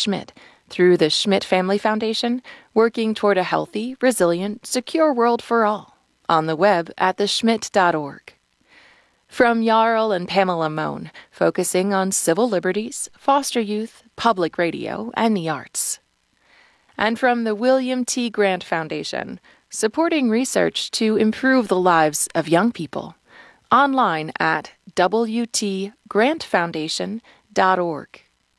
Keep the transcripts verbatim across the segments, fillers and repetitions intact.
Schmidt through the Schmidt Family Foundation, working toward a healthy, resilient, secure world for all. On the web at the schmidt dot org. From Jarl and Pamela Mohn, focusing on civil liberties, foster youth, public radio, and the arts. And from the William T. Grant Foundation, supporting research to improve the lives of young people. Online at w t grant foundation dot org.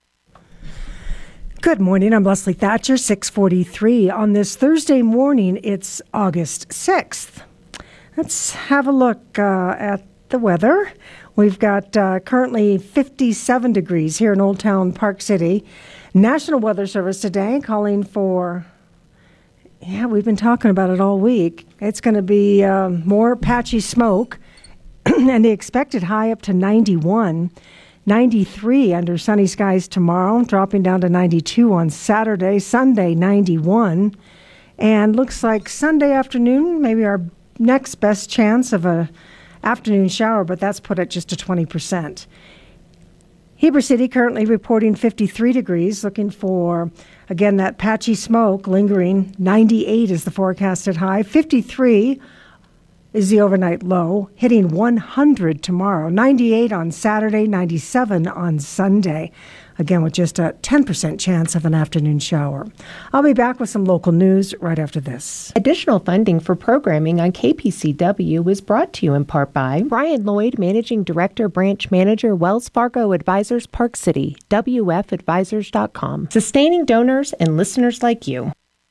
Good morning, I'm Leslie Thatcher, six forty-three. On this Thursday morning, it's August sixth. Let's have a look uh, at the weather. We've got uh, currently fifty-seven degrees here in Old Town Park City. National Weather Service today calling for, yeah, we've been talking about it all week. It's going to be uh, more patchy smoke and the expected high up to ninety-one. ninety-three under sunny skies tomorrow, dropping down to ninety-two on Saturday. Sunday, ninety-one. And looks like Sunday afternoon, maybe our next best chance of a afternoon shower, but that's put at just to twenty percent. Heber City currently reporting fifty-three degrees, looking for, again, that patchy smoke lingering. ninety-eight is the forecasted high. fifty-three is the overnight low, hitting one hundred tomorrow. ninety-eight on Saturday, ninety-seven on Sunday. Again, with just a ten percent chance of an afternoon shower. I'll be back with some local news right after this. Additional funding for programming on K P C W is brought to you in part by Brian Lloyd, Managing Director, Branch Manager, Wells Fargo Advisors, Park City, W F advisors dot com. Sustaining donors and listeners like you.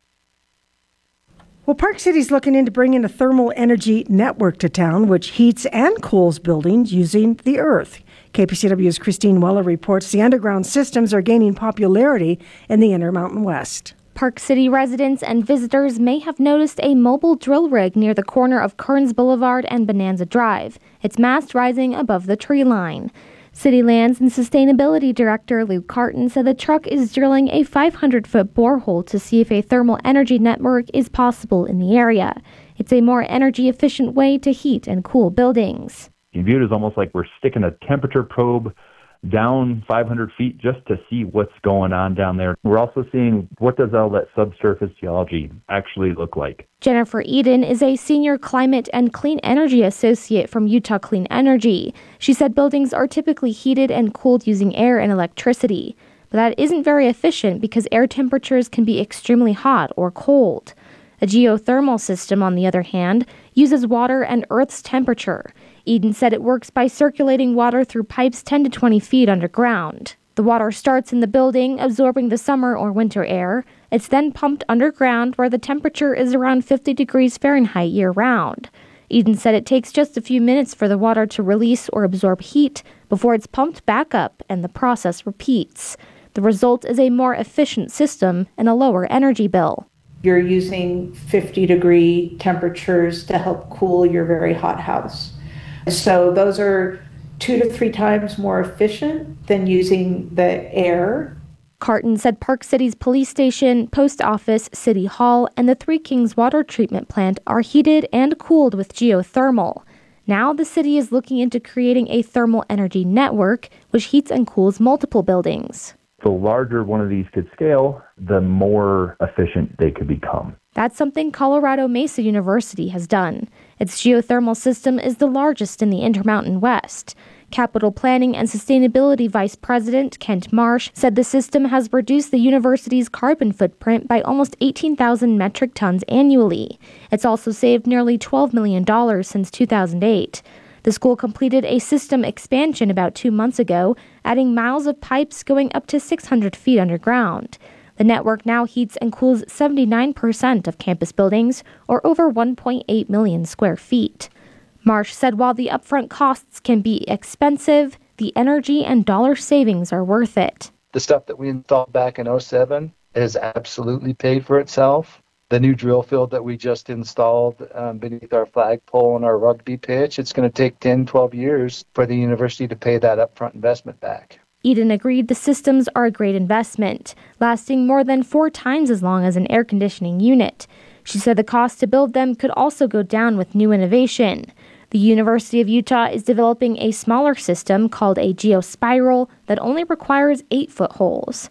Well, Park City's looking into bringing a thermal energy network to town, which heats and cools buildings using the earth. K P C W's Christine Weller reports the underground systems are gaining popularity in the Intermountain West. Park City residents and visitors may have noticed a mobile drill rig near the corner of Kearns Boulevard and Bonanza Drive, its mast rising above the tree line. City Lands and Sustainability Director Luke Carton said the truck is drilling a five hundred foot borehole to see if a thermal energy network is possible in the area. It's a more energy-efficient way to heat and cool buildings. You view it as almost like we're sticking a temperature probe down five hundred feet just to see what's going on down there. We're also seeing what does all that subsurface geology actually look like. Jennifer Eden is a senior climate and clean energy associate from Utah Clean Energy. She said buildings are typically heated and cooled using air and electricity, but that isn't very efficient because air temperatures can be extremely hot or cold. A geothermal system, on the other hand, uses water and Earth's temperature. Eden said it works by circulating water through pipes ten to twenty feet underground. The water starts in the building, absorbing the summer or winter air. It's then pumped underground where the temperature is around fifty degrees Fahrenheit year-round. Eden said it takes just a few minutes for the water to release or absorb heat before it's pumped back up and the process repeats. The result is a more efficient system and a lower energy bill. You're using fifty degree temperatures to help cool your very hot house. So those are two to three times more efficient than using the air. Carton said Park City's police station, post office, city hall, and the Three Kings water treatment plant are heated and cooled with geothermal. Now the city is looking into creating a thermal energy network, which heats and cools multiple buildings. The larger one of these could scale, the more efficient they could become. That's something Colorado Mesa University has done. Its geothermal system is the largest in the Intermountain West. Capital Planning and Sustainability Vice President Kent Marsh said the system has reduced the university's carbon footprint by almost eighteen thousand metric tons annually. It's also saved nearly twelve million dollars since two thousand eight. The school completed a system expansion about two months ago, adding miles of pipes going up to six hundred feet underground. The network now heats and cools seventy-nine percent of campus buildings, or over one point eight million square feet. Marsh said while the upfront costs can be expensive, the energy and dollar savings are worth it. The stuff that we installed back in oh seven has absolutely paid for itself. The new drill field that we just installed um, beneath our flagpole and our rugby pitch, it's going to take ten, twelve years for the university to pay that upfront investment back. Eden agreed the systems are a great investment, lasting more than four times as long as an air conditioning unit. She said the cost to build them could also go down with new innovation. The University of Utah is developing a smaller system called a geospiral that only requires eight-foot holes.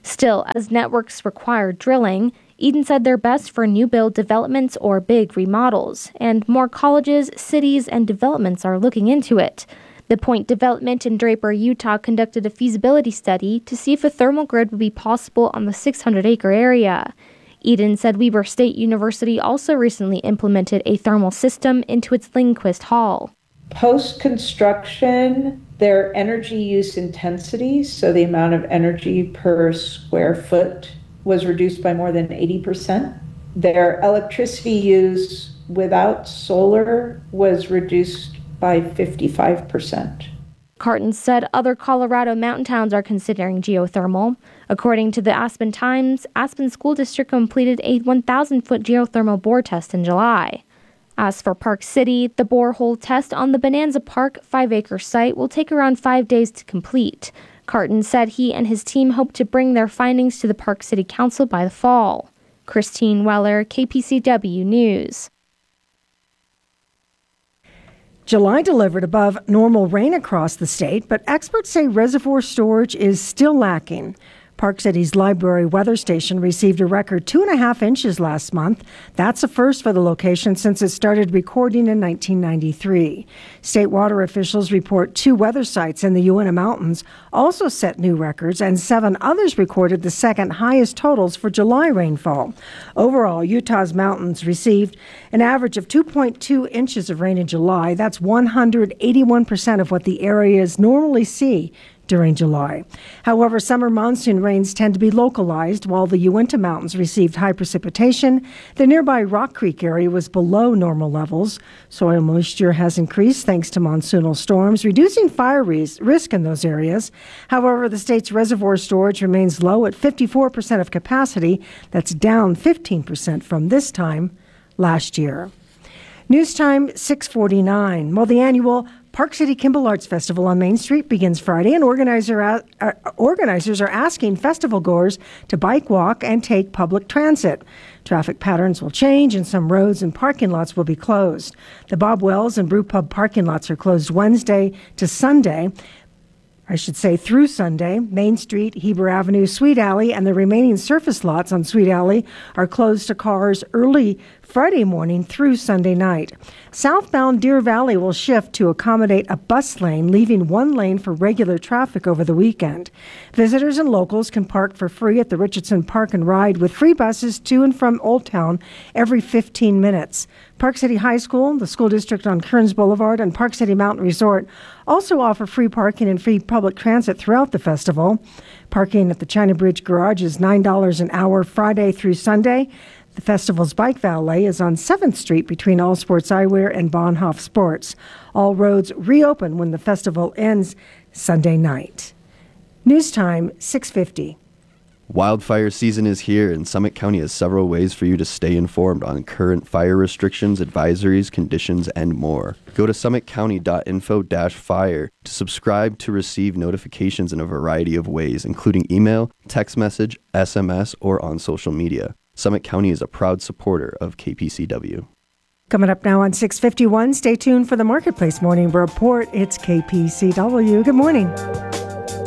Still, as networks require drilling, Eden said they're best for new build developments or big remodels, and more colleges, cities, and developments are looking into it. The Point Development in Draper, Utah conducted a feasibility study to see if a thermal grid would be possible on the six hundred acre area. Eden said Weber State University also recently implemented a thermal system into its Lindquist Hall. Post-construction, their energy use intensity, so the amount of energy per square foot, was reduced by more than eighty percent. Their electricity use without solar was reduced by fifty-five percent. Carton said other Colorado mountain towns are considering geothermal. According to the Aspen Times, Aspen School District completed a one thousand foot geothermal bore test in July. As for Park City, the borehole test on the Bonanza Park five acre site will take around five days to complete. Carton said he and his team hope to bring their findings to the Park City Council by the fall. Christine Weller, K P C W News. July delivered above normal rain across the state, but experts say reservoir storage is still lacking. Park City's Library Weather Station received a record two and a half inches last month. That's a first for the location since it started recording in nineteen ninety-three. State water officials report two weather sites in the Uinta Mountains also set new records, and seven others recorded the second highest totals for July rainfall. Overall, Utah's mountains received an average of two point two inches of rain in July. That's one hundred eighty-one percent of what the areas normally see during July. However, summer monsoon rains tend to be localized. While the Uinta Mountains received high precipitation, the nearby Rock Creek area was below normal levels. Soil moisture has increased thanks to monsoonal storms, reducing fire risk in those areas. However, the state's reservoir storage remains low at fifty-four percent of capacity. That's down fifteen percent from this time last year. News time six forty-nine. Well, the annual Park City Kimball Arts Festival on Main Street begins Friday, and organizer, uh, organizers are asking festival goers to bike, walk, and take public transit. Traffic patterns will change, and some roads and parking lots will be closed. The Bob Wells and Brew Pub parking lots are closed Wednesday to Sunday. I should say through Sunday. Main Street, Heber Avenue, Sweet Alley, and the remaining surface lots on Sweet Alley are closed to cars early Friday morning through Sunday night. Southbound Deer Valley will shift to accommodate a bus lane, leaving one lane for regular traffic over the weekend. Visitors and locals can park for free at the Richardson Park and Ride with free buses to and from Old Town every fifteen minutes. Park City High School, the school district on Kearns Boulevard, and Park City Mountain Resort also offer free parking and free public transit throughout the festival. Parking at the China Bridge Garage is nine dollars an hour Friday through Sunday. The festival's bike valet is on seventh Street between All Sports Eyewear and Bonhoff Sports. All roads reopen when the festival ends Sunday night. News time, six fifty. Wildfire season is here, and Summit County has several ways for you to stay informed on current fire restrictions, advisories, conditions, and more. Go to summit county dot info dash fire to subscribe to receive notifications in a variety of ways, including email, text message, S M S, or on social media. Summit County is a proud supporter of K P C W. Coming up now on six fifty-one, stay tuned for the Marketplace Morning Report. It's K P C W. Good morning.